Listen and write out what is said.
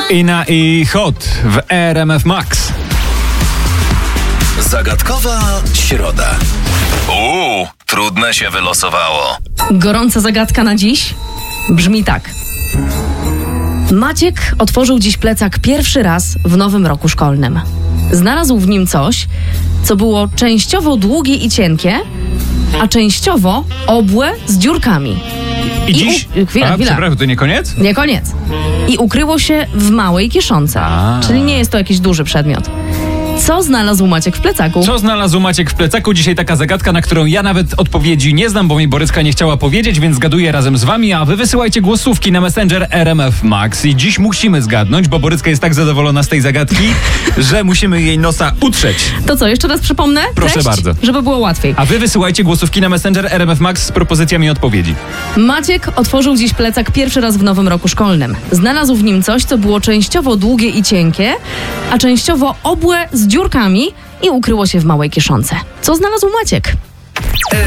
Ina i Hot w RMF Max. Zagadkowa środa. Trudne się wylosowało. Gorąca zagadka na dziś brzmi tak. Maciek otworzył dziś plecak pierwszy raz w nowym roku szkolnym. Znalazł w nim coś, co było częściowo długie i cienkie, a częściowo obłe z dziurkami. I dziś... Chwila. Przepraszam, to nie koniec? Nie koniec. I ukryło się w małej kieszonce. Czyli nie jest to jakiś duży przedmiot. Co znalazł Maciek w plecaku? Co znalazł Maciek w plecaku? Dzisiaj taka zagadka, na którą ja nawet odpowiedzi nie znam, bo mi Boryska nie chciała powiedzieć, więc zgaduję razem z wami, a wy wysyłajcie głosówki na Messenger RMF Max. I dziś musimy zgadnąć, bo Boryska jest tak zadowolona z tej zagadki, że musimy jej nosa utrzeć. To co, jeszcze raz przypomnę? Proszę Treść, bardzo. żeby było łatwiej. A wy wysyłajcie głosówki na Messenger RMF Max z propozycjami odpowiedzi. Maciek otworzył dziś plecak pierwszy raz w nowym roku szkolnym. Znalazł w nim coś, co było częściowo długie i cienkie, a częściowo obłe z dziurkami i ukryło się w małej kieszonce. Co znalazł Maciek?